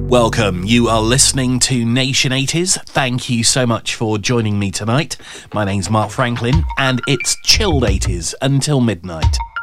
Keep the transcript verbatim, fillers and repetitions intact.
Welcome. You are listening to Nation eighties. Thank you so much for joining me tonight. My name's Mark Franklin, and it's chilled eighties until midnight.